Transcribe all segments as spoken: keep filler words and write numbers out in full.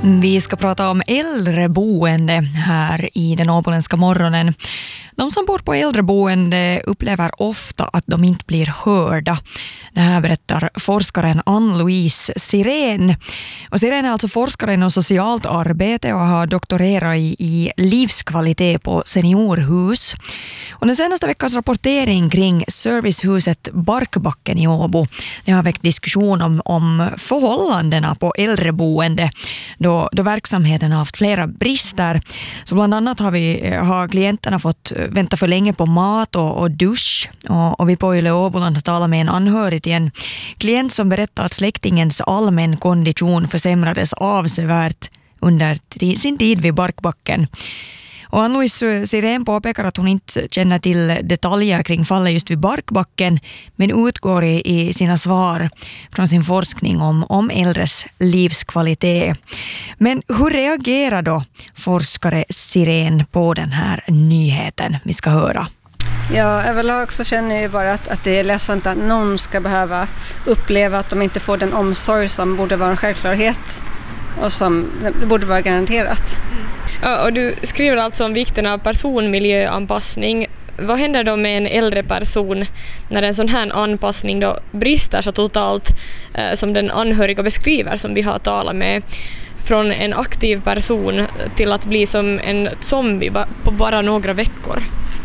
Vi ska prata om äldreboende här i den åboländska morgonen. De som bor på äldreboende upplever ofta att de inte blir hörda. Det här berättar forskaren Ann-Louise Sirén. Och Sirén är alltså forskare inom socialt arbete och har doktorerat i, i livskvalitet på seniorhus. Och den senaste veckans rapportering kring servicehuset Barkbacken i Åbo, det har väckt diskussion om, om förhållandena på äldreboende då, då verksamheten har haft flera brister. Så bland annat har, vi, har klienterna fått vänta för länge på mat och, och dusch. Och, och vi på Yle Åboland har talat med en anhörig till en klient som berättar att släktingens allmän kondition försämrades avsevärt under t- sin tid vid Barkbacken. Och Ann-Louise Sirén påpekar att hon inte känner till detaljer kring fallet just vid Barkbacken, men utgår i, i sina svar från sin forskning om, om äldres livskvalitet. Men hur reagerar då forskare Sirén på den här nyheten vi ska höra? Ja, överlag så känner jag ju bara att, att det är ledsamt att någon ska behöva uppleva att de inte får den omsorg som borde vara en självklarhet och som borde vara garanterat. Ja, och du skriver alltså om vikten av personmiljöanpassning. Vad händer då med en äldre person när en sån här anpassning då brister så totalt eh, som den anhöriga beskriver, som vi har talat med, från en aktiv person till att bli som en zombie på bara några veckor?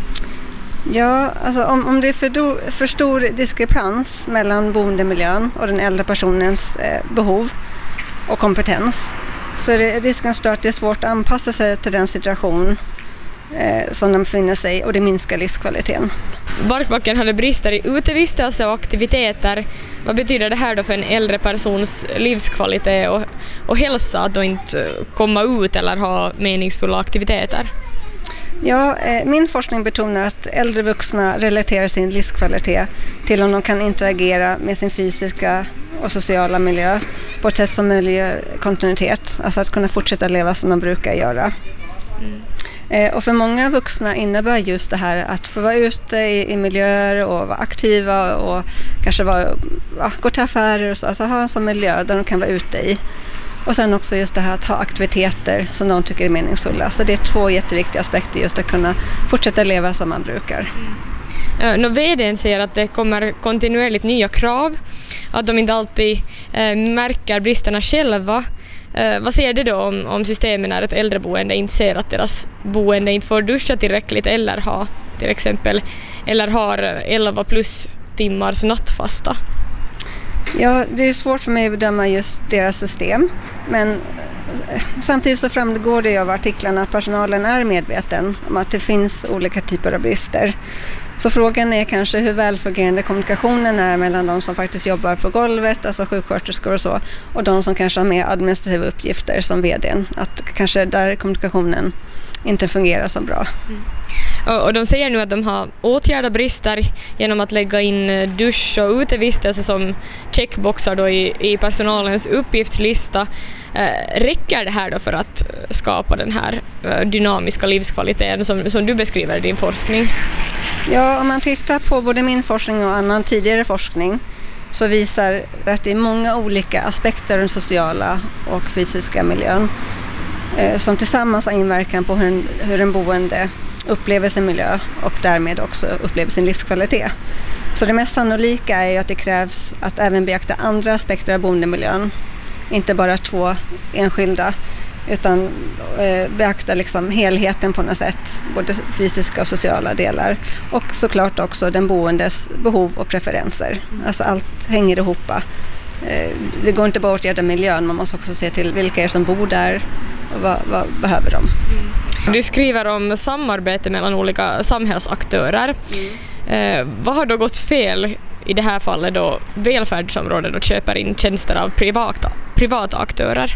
Ja, alltså om, om det är för, do, för stor diskrepans mellan boendemiljön och den äldre personens eh, behov och kompetens, så är det risken stor att det är svårt att anpassa sig till den situation eh, som de befinner sig i, och det minskar livskvaliteten. Barkbacken hade brister i utevistelse och aktiviteter. Vad betyder det här då för en äldre persons livskvalitet och, och hälsa att då inte komma ut eller ha meningsfulla aktiviteter? Ja, eh, min forskning betonar att äldre vuxna relaterar sin livskvalitet till om de kan interagera med sin fysiska och sociala miljö på ett sätt som möjliggör kontinuitet, alltså att kunna fortsätta leva som de brukar göra. Mm. Eh, och för många vuxna innebär just det här att få vara ute i, i miljöer och vara aktiva och kanske vara, ja, gå till affärer och så, alltså ha en sån miljö där de kan vara ute i. Och sen också just det här att ha aktiviteter som de tycker är meningsfulla. Så det är två jätteviktiga aspekter, just att kunna fortsätta leva som man brukar. Mm. Uh, vdn säger att det kommer kontinuerligt nya krav, att de inte alltid uh, märker bristerna själva. Uh, vad säger det då om, om systemen när ett äldreboende inte ser att deras boende inte får duscha tillräckligt eller ha till exempel eller har elva plus timmars nattfasta? Ja, det är svårt för mig att bedöma just deras system, men samtidigt så framgår det av artiklarna att personalen är medveten om att det finns olika typer av brister. Så frågan är kanske hur välfungerande kommunikationen är mellan de som faktiskt jobbar på golvet, alltså sjuksköterskor och så, och de som kanske har med administrativa uppgifter som vdn. Att kanske där kommunikationen inte fungerar så bra. Mm. Och de säger nu att de har åtgärdat brister genom att lägga in dusch och utevistelse som checkboxar då i, i personalens uppgiftslista. Eh, räcker det här då för att skapa den här eh, dynamiska livskvaliteten som, som du beskriver i din forskning? Ja, om man tittar på både min forskning och annan tidigare forskning så visar att det är många olika aspekter av den sociala och fysiska miljön eh, som tillsammans har inverkan på hur en, hur en boende upplever sin miljö och därmed också upplever sin livskvalitet. Så det mest sannolika är ju att det krävs att även beakta andra aspekter av boendemiljön, inte bara två enskilda, utan eh, beakta liksom helheten på något sätt, både fysiska och sociala delar, och såklart också den boendes behov och preferenser. Alltså allt hänger ihop. Eh, det går inte bara att åtgärda miljön, man måste också se till vilka är som bor där och vad, vad behöver de. Mm. Du skriver om samarbete mellan olika samhällsaktörer. Mm. Eh, vad har då gått fel i det här fallet då välfärdsområdet och köper in tjänster av privata, privata aktörer?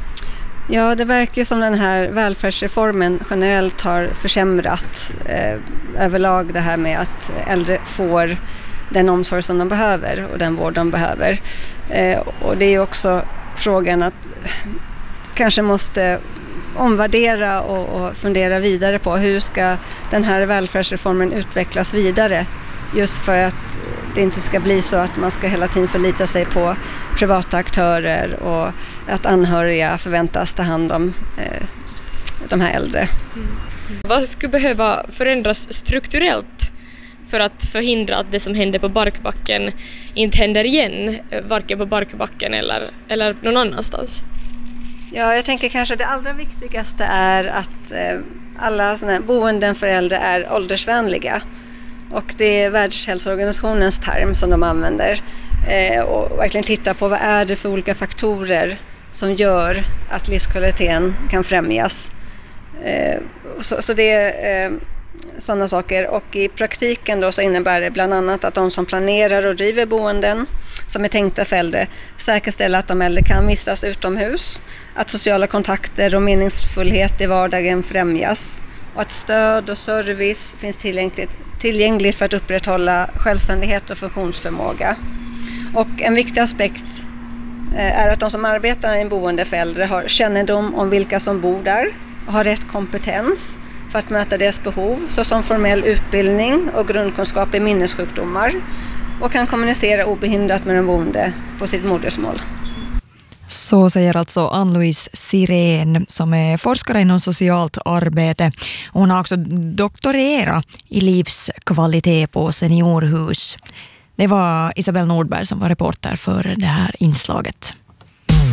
Ja, det verkar ju som den här välfärdsreformen generellt har försämrat eh, överlag det här med att äldre får den omsorg som de behöver och den vård de behöver. Eh, och det är ju också frågan att kanske måste omvärdera och, och fundera vidare på hur ska den här välfärdsreformen utvecklas vidare, just för att det inte ska bli så att man ska hela tiden förlita sig på privata aktörer och att anhöriga förväntas ta hand om eh, de här äldre. Mm. Vad skulle behöva förändras strukturellt för att förhindra att det som hände på Barkbacken inte händer igen, varken på Barkbacken eller, eller någon annanstans? Ja, jag tänker kanske det allra viktigaste är att eh, alla såna här boenden för äldre är åldersvänliga. Och det är Världshälsoorganisationens term som de använder. Eh, och verkligen titta på vad är det för olika faktorer som gör att livskvaliteten kan främjas. Eh, så, så det är eh, sådana saker. Och i praktiken då så innebär det bland annat att de som planerar och driver boenden som är tänkta för äldre säkerställer att de äldre kan vistas utomhus, att sociala kontakter och meningsfullhet i vardagen främjas och att stöd och service finns tillgängligt, tillgängligt för att upprätthålla självständighet och funktionsförmåga. Och en viktig aspekt är att de som arbetar i en boende för äldre har kännedom om vilka som bor där och har rätt kompetens för att möta deras behov, såsom formell utbildning och grundkunskap i minnessjukdomar, och kan kommunicera obehindrat med den boende på sitt modersmål. Så säger alltså Ann-Louise Sirén som är forskare inom socialt arbete. Hon har också doktorerat i livskvalitet på seniorhus. Det var Isabel Nordberg som var reporter för det här inslaget.